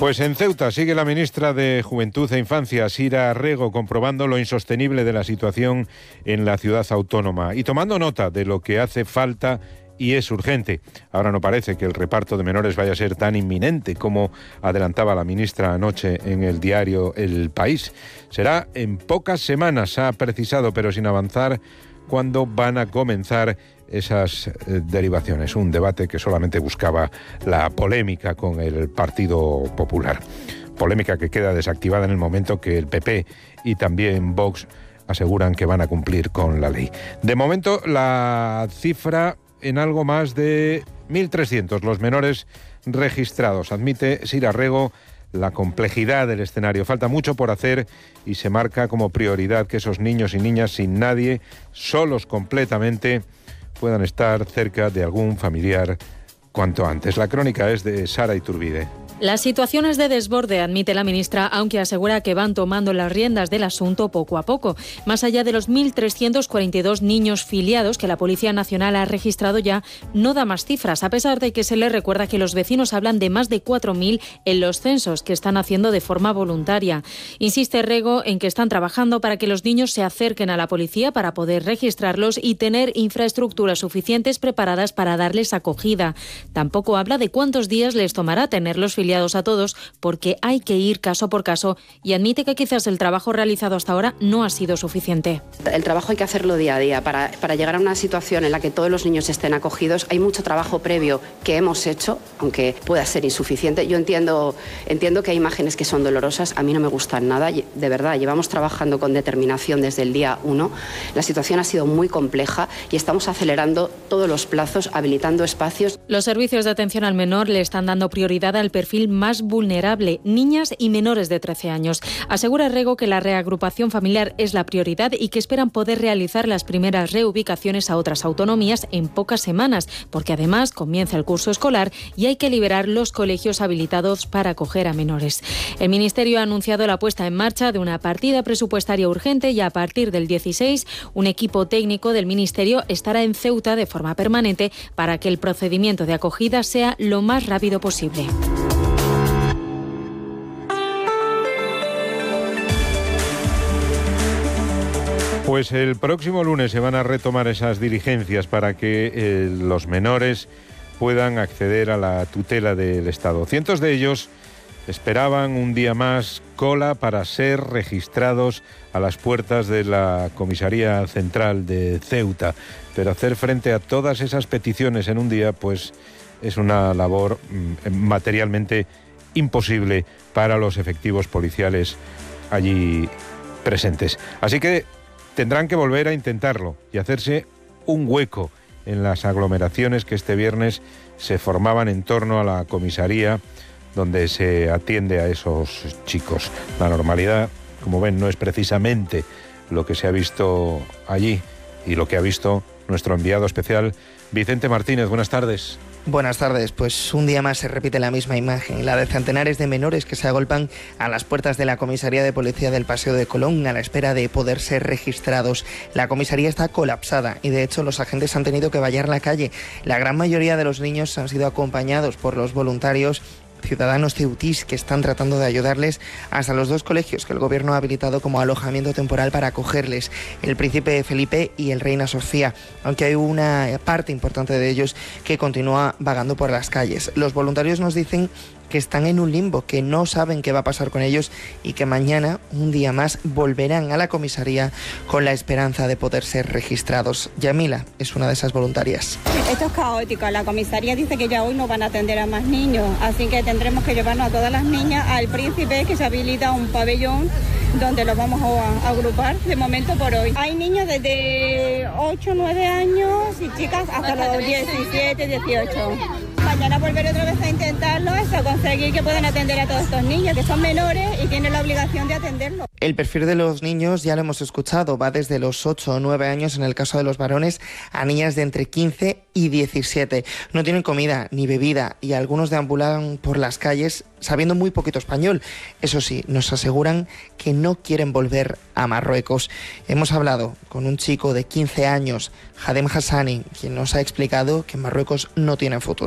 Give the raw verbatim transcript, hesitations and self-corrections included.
Pues en Ceuta sigue la ministra de Juventud e Infancia, Sira Rego, comprobando lo insostenible de la situación en la ciudad autónoma y tomando nota de lo que hace falta y es urgente. Ahora no parece que el reparto de menores vaya a ser tan inminente como adelantaba la ministra anoche en el diario El País. Será en pocas semanas, ha precisado, pero sin avanzar cuándo van a comenzar esas eh, derivaciones. Un debate que solamente buscaba la polémica con el Partido Popular. Polémica que queda desactivada en el momento que el P P y también Vox aseguran que van a cumplir con la ley. De momento, la cifra en algo más de mil trescientos los menores registrados. Admite Sira Rego la complejidad del escenario. Falta mucho por hacer y se marca como prioridad que esos niños y niñas sin nadie, solos completamente, puedan estar cerca de algún familiar cuanto antes. La crónica es de Sara Iturbide. La situación es de desborde, admite la ministra, aunque asegura que van tomando las riendas del asunto poco a poco. Más allá de los mil trescientos cuarenta y dos niños filiados que la Policía Nacional ha registrado ya, no da más cifras, a pesar de que se le recuerda que los vecinos hablan de más de cuatro mil en los censos que están haciendo de forma voluntaria. Insiste Rego en que están trabajando para que los niños se acerquen a la policía para poder registrarlos y tener infraestructuras suficientes preparadas para darles acogida. Tampoco habla de cuántos días les tomará tenerlos filiados a todos, porque hay que ir caso por caso, y admite que quizás el trabajo realizado hasta ahora no ha sido suficiente. El trabajo hay que hacerlo día a día. Para, para llegar a una situación en la que todos los niños estén acogidos, hay mucho trabajo previo que hemos hecho, aunque pueda ser insuficiente. Yo entiendo, entiendo que hay imágenes que son dolorosas, a mí no me gustan nada, de verdad, llevamos trabajando con determinación desde el día uno. La situación ha sido muy compleja y estamos acelerando todos los plazos, habilitando espacios. Los servicios de atención al menor le están dando prioridad al perfil más vulnerable, niñas y menores de trece años. Asegura Rego que la reagrupación familiar es la prioridad y que esperan poder realizar las primeras reubicaciones a otras autonomías en pocas semanas, porque además comienza el curso escolar y hay que liberar los colegios habilitados para acoger a menores. El Ministerio ha anunciado la puesta en marcha de una partida presupuestaria urgente y a partir del dieciséis un equipo técnico del Ministerio estará en Ceuta de forma permanente para que el procedimiento de acogida sea lo más rápido posible. Pues el próximo lunes se van a retomar esas diligencias para que eh, los menores puedan acceder a la tutela del Estado. Cientos de ellos esperaban un día más cola para ser registrados a las puertas de la Comisaría Central de Ceuta. Pero hacer frente a todas esas peticiones en un día, pues es una labor mm, materialmente imposible para los efectivos policiales allí presentes. Así que tendrán que volver a intentarlo y hacerse un hueco en las aglomeraciones que este viernes se formaban en torno a la comisaría donde se atiende a esos chicos. La normalidad, como ven, no es precisamente lo que se ha visto allí y lo que ha visto nuestro enviado especial Vicente Martínez. Buenas tardes. Buenas tardes. Pues un día más se repite la misma imagen, la de centenares de menores que se agolpan a las puertas de la comisaría de policía del Paseo de Colón a la espera de poder ser registrados. La comisaría está colapsada y de hecho los agentes han tenido que vallar la calle. La gran mayoría de los niños han sido acompañados por los voluntarios ciudadanos ceutís que están tratando de ayudarles hasta los dos colegios que el gobierno ha habilitado como alojamiento temporal para acogerles, el Príncipe Felipe y el Reina Sofía, aunque hay una parte importante de ellos que continúa vagando por las calles. Los voluntarios nos dicen que están en un limbo, que no saben qué va a pasar con ellos y que mañana, un día más, volverán a la comisaría con la esperanza de poder ser registrados. Yamila es una de esas voluntarias. Esto es caótico. La comisaría dice que ya hoy no van a atender a más niños, así que tendremos que llevarnos a todas las niñas al Príncipe, que se habilita un pabellón donde los vamos a agrupar de momento por hoy. Hay niños desde ocho, nueve años y chicas hasta los diecisiete, dieciocho. Mañana volveré otra vez a intentarlo hasta conseguir que puedan atender a todos estos niños que son menores y tienen la obligación de atenderlos. El perfil de los niños ya lo hemos escuchado, va desde los ocho o nueve años en el caso de los varones a niñas de entre quince y diecisiete. No tienen comida ni bebida y algunos deambulan por las calles sabiendo muy poquito español. Eso sí, nos aseguran que no quieren volver a Marruecos. Hemos hablado con un chico de quince años, Hadem Hassani, quien nos ha explicado que en Marruecos no tienen futuro.